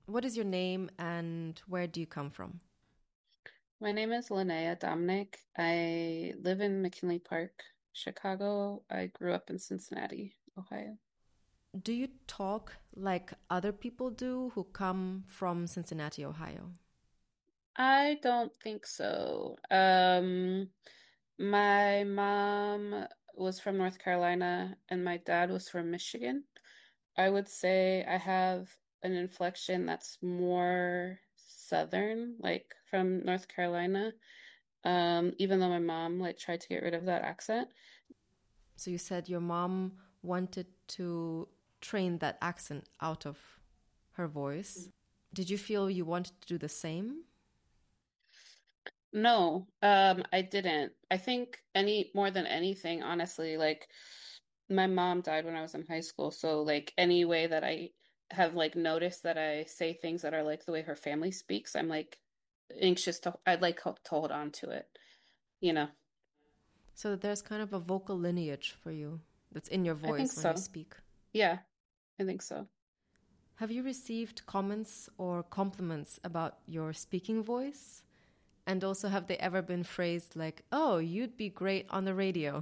What is your name and where do you come from? My name is Linnea Dominic. I live in McKinley Park, Chicago. I grew up in Cincinnati, Ohio. Do you talk like other people do who come from Cincinnati, Ohio? I don't think so. My mom was from North Carolina and my dad was from Michigan. I would say I have an inflection that's more southern, like from North Carolina. Even though my mom like tried to get rid of that accent. So you said your mom wanted to train that accent out of her voice. Did you feel you wanted to do the same? No, I didn't. I think any more than anything, honestly, like my mom died when I was in high school, so like any way that I have like noticed that I say things that are like the way her family speaks, I'm like anxious to I'd like to hold on to it, you know. So there's kind of a vocal lineage for you that's in your I think voice when you so. speak. Yeah, I think so. Have you received comments or compliments about your speaking voice? And also, have they ever been phrased like, oh, you'd be great on the radio?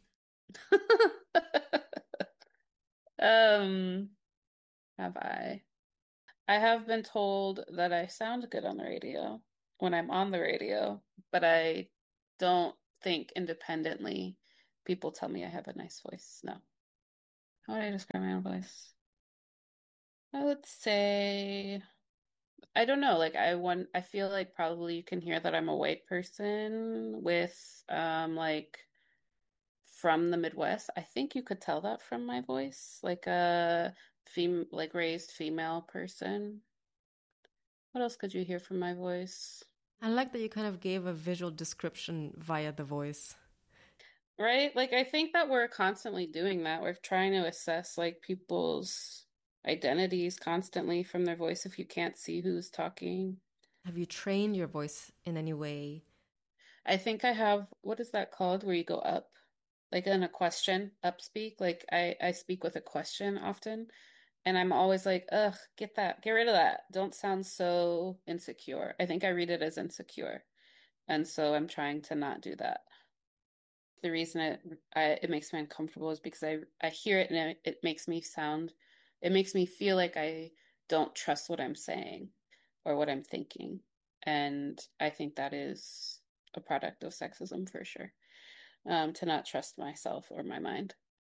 Um, have I? I have been told that I sound good on the radio when I'm on the radio, but I don't think independently people tell me I have a nice voice. No. How would I describe my own voice? I would say I don't know, like I feel like probably you can hear that I'm a white person with like from the Midwest. I think you could tell that from my voice, like a like raised female person. What else could you hear from my voice? I like that you kind of gave a visual description via the voice. Right? Like I think that we're constantly doing that. We're trying to assess like people's identities constantly from their voice if you can't see who's talking. Have you trained your voice in any way? I think I have, what is that called where you go up? Like in a question, up speak. Like I speak with a question often. And I'm always like, ugh, get rid of that. Don't sound so insecure. I think I read it as insecure. And so I'm trying to not do that. The reason it makes me uncomfortable is because I hear it and it makes me sound, it makes me feel like I don't trust what I'm saying or what I'm thinking. And I think that is a product of sexism for sure. To not trust myself or my mind.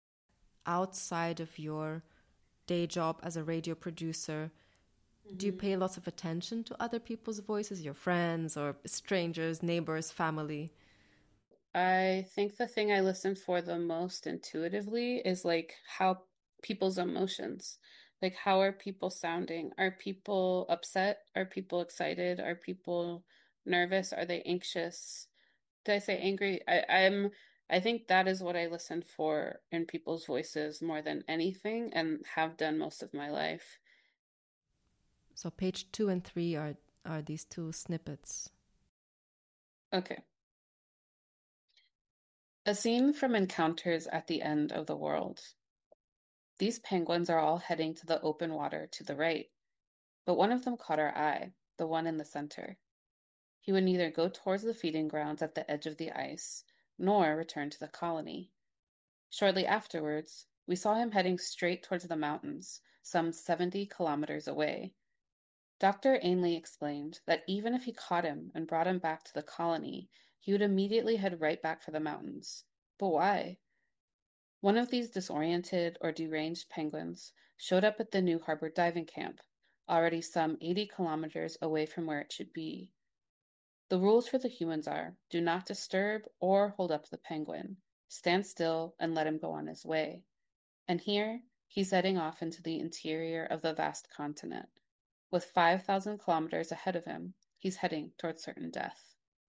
Outside of your day job as a radio producer, do you Mhm. pay lots of attention to other people's voices, your friends or strangers, neighbors, family? I think the thing I listen for the most intuitively is like how people's emotions, like how are people sounding? Are people upset? Are people excited? Are people nervous? Are they anxious? Did I say angry? I think that is what I listen for in people's voices more than anything and have done most of my life. So page 2 and 3 are these two snippets. Okay. A scene from Encounters at the End of the World. These penguins are all heading to the open water to the right, but one of them caught our eye, the one in the center. He would neither go towards the feeding grounds at the edge of the ice, nor return to the colony. Shortly afterwards, we saw him heading straight towards the mountains, some 70 kilometers away. Dr. Ainley explained that even if he caught him and brought him back to the colony, he would immediately head right back for the mountains. But why? One of these disoriented or deranged penguins showed up at the New Harbor diving camp, already some 80 kilometers away from where it should be. The rules for the humans are do not disturb or hold up the penguin, stand still and let him go on his way. And here he's heading off into the interior of the vast continent. With 5,000 kilometers ahead of him, he's heading towards certain death.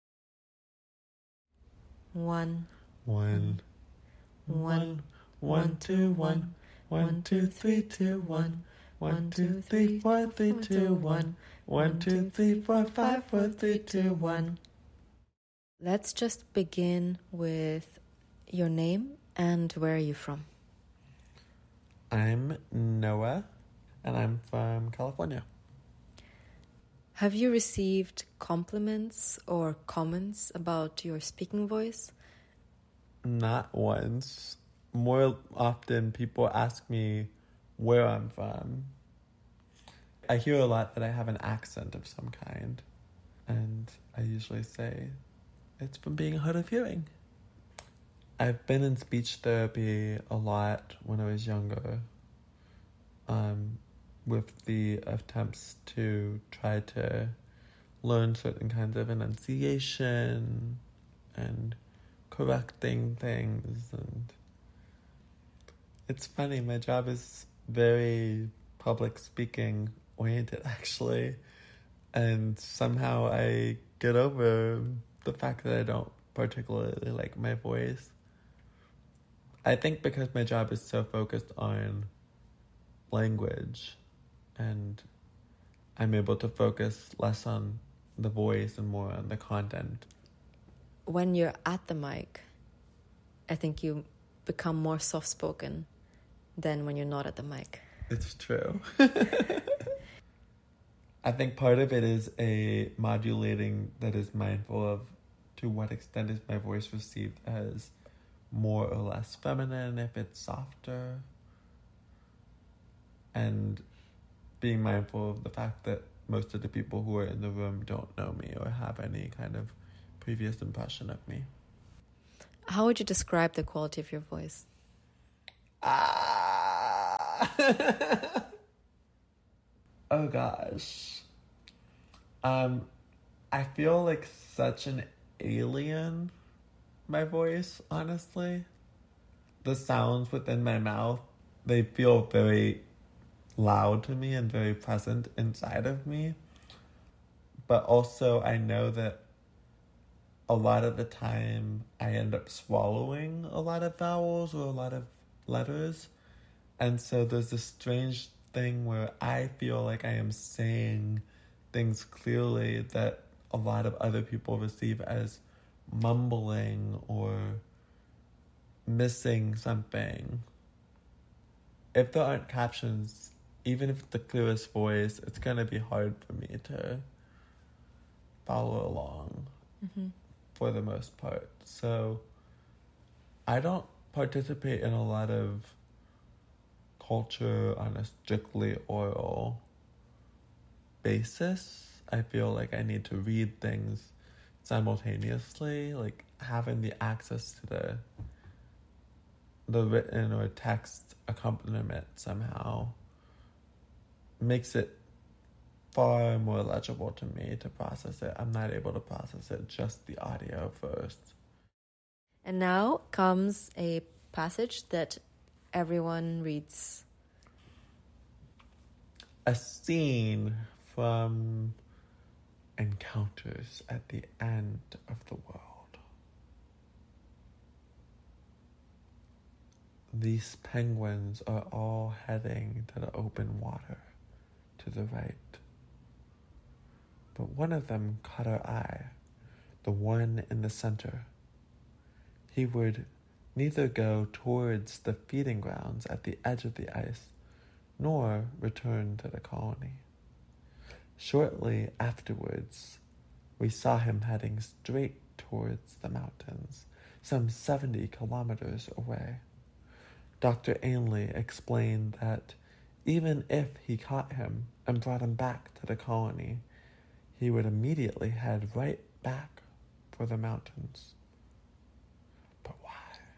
One, One, one, one, one, one, two, two, one, one, one, one, two, two, three, three, two, two, one, one, one, one, two, two, three, three, four, four, three, four, two, two, one, one, one, one, two, two, three, three, four, four, five, five, four, four, three, three, two, two, one. one. Let's just begin with your name and where are you from? I'm Noah, and I'm from California. Have you received compliments or comments about your speaking voice? Not once. More often, people ask me where I'm from. I hear a lot that I have an accent of some kind, and I usually say it's from being hard of hearing. I've been in speech therapy a lot when I was younger, with the attempts to try to learn certain kinds of enunciation and correcting things. And it's funny, my job is very public speaking oriented, actually, and somehow I get over the fact that I don't particularly like my voice. I think because my job is so focused on language, and I'm able to focus less on the voice and more on the content. When you're at the mic, I think you become more soft-spoken than when you're not at the mic. It's true. I think part of it is a modulating that is mindful of to what extent is my voice received as more or less feminine, if it's softer, and being mindful of the fact that most of the people who are in the room don't know me or have any kind of previous impression of me. How would you describe the quality of your voice? Oh gosh. I feel like such an alien, my voice, honestly. The sounds within my mouth, they feel very loud to me and very present inside of me. But also I know that a lot of the time I end up swallowing a lot of vowels or a lot of letters. And so there's this strange thing where I feel like I am saying things clearly that a lot of other people receive as mumbling or missing something. If there aren't captions, even if it's the clearest voice, it's going to be hard for me to follow along for the most part. So I don't participate in a lot of culture on a strictly oral basis. I feel like I need to read things simultaneously, like having the access to the written or text accompaniment somehow makes it far more legible to me to process it. I'm not able to process it, just the audio first. And now comes a passage that everyone reads. A scene from Encounters at the End of the World. These penguins are all heading to the open water to the right. But one of them caught our eye, the one in the center. He would neither go towards the feeding grounds at the edge of the ice, nor return to the colony. Shortly afterwards, we saw him heading straight towards the mountains, some 70 kilometers away. Dr. Ainley explained that even if he caught him and brought him back to the colony, he would immediately head right back for the mountains. But why?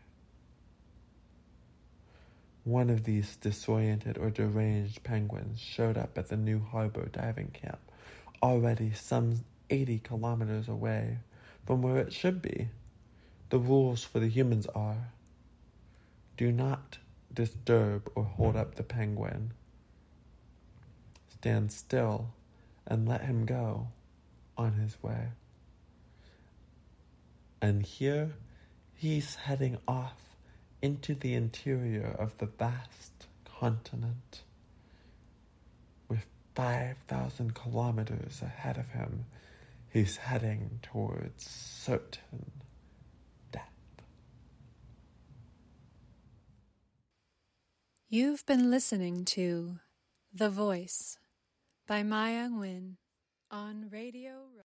One of these disoriented or deranged penguins showed up at the New Harbor diving camp, already some 80 kilometers away from where it should be. The rules for the humans are: do not disturb or hold up the penguin. Stand still and let him go on his way. And here he's heading off into the interior of the vast continent. With 5,000 kilometers ahead of him, he's heading towards certain death. You've been listening to The Voice by Maya Nguyen On Radio